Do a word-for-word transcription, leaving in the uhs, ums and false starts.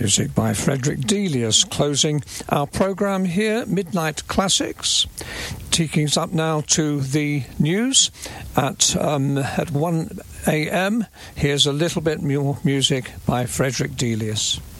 Music by Frederick Delius, closing our programme here, Midnight Classics. Taking us up now to the news at um, at one a.m. Here's a little bit more music by Frederick Delius.